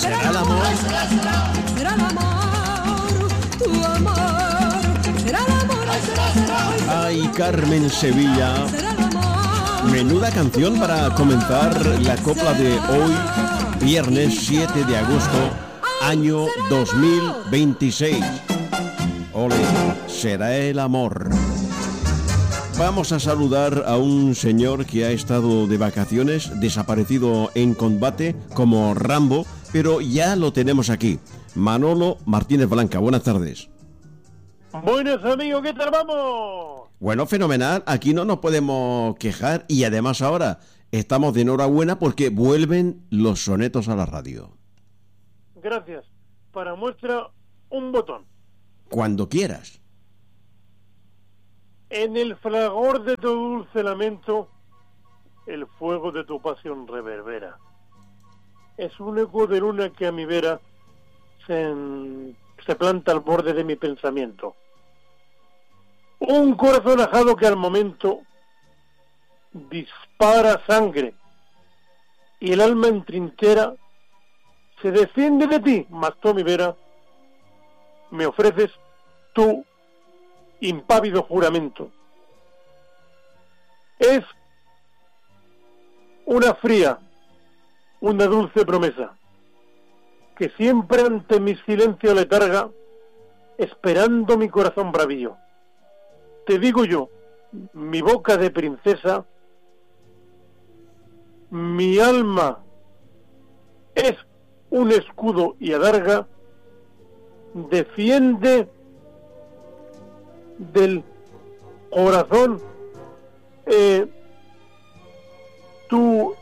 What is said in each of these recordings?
será el amor. Será el amor, tu amor. Será el amor, será. Ay, Carmen Sevilla. Será el amor. Menuda canción para comenzar la copla de hoy, viernes 7 de agosto, año 2026. Ole, será el amor. Vamos a saludar a un señor que ha estado de vacaciones, desaparecido en combate como Rambo, pero ya lo tenemos aquí. Manolo Martínez Blanca, buenas tardes. Buenos amigos, ¿qué tal vamos? Bueno, fenomenal, aquí no nos podemos quejar y además ahora estamos de enhorabuena porque vuelven los sonetos a la radio. Gracias. Para muestra, un botón. Cuando quieras. En el fragor de tu dulce lamento, el fuego de tu pasión reverbera. Es un eco de luna que a mi vera se planta al borde de mi pensamiento. Un corazón ajado que al momento dispara sangre y el alma en trinchera se defiende de ti, mas tú, mi vera, me ofreces tu impávido juramento. Es una fría, una dulce promesa que siempre ante mi silencio le carga, esperando mi corazón bravío. Te digo yo, mi boca de princesa, mi alma es un escudo y adarga, defiende del corazón tu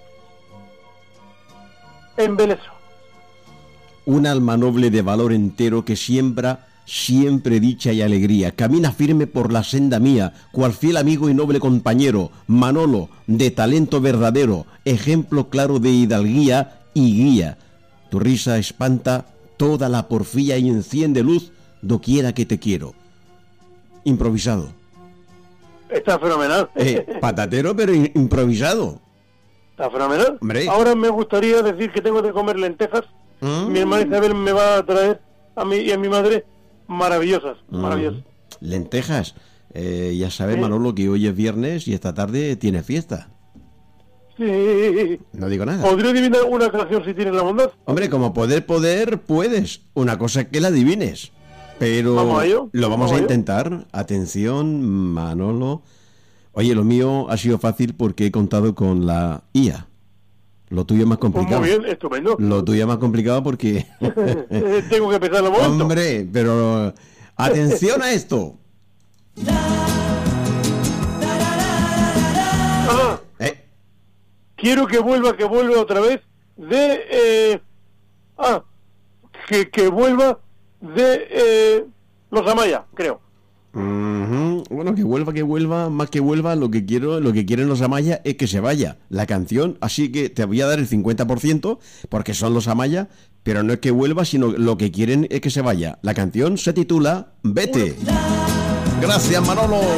embeleso. Un alma noble de valor entero que siembra siempre dicha y alegría. Camina firme por la senda mía, cual fiel amigo y noble compañero. Manolo, de talento verdadero, ejemplo claro de hidalguía y guía. Tu risa espanta toda la porfía y enciende luz doquiera que te quiero. Improvisado. Está fenomenal. Patatero, pero improvisado. Está fenomenal. Hombre. Ahora me gustaría decir que tengo que comer lentejas. Mi hermana Isabel me va a traer a mí y a mi madre maravillosas. Lentejas. Ya sabes, Manolo, que hoy es viernes y esta tarde tiene fiesta. Sí. No digo nada. ¿Podría adivinar una canción si tienes la bondad? Hombre, como poder, puedes. Una cosa es que la adivines. Pero ¿Vamos a ello? lo vamos a intentar. Atención, Manolo. Oye, lo mío ha sido fácil porque he contado con la IA. Lo tuyo es más complicado. Pues muy bien, estupendo. Lo tuyo es más complicado porque... Tengo que empezar el momento. Hombre, pero... Atención a esto. Quiero que vuelva otra vez de... que vuelva de los Amaya, creo. Bueno, que vuelva, más que vuelva, lo que quieren los Amaya es que se vaya la canción, así que te voy a dar el 50% porque son los Amaya, pero no es que vuelva, sino lo que quieren es que se vaya. La canción se titula Vete. Gracias, Manolo.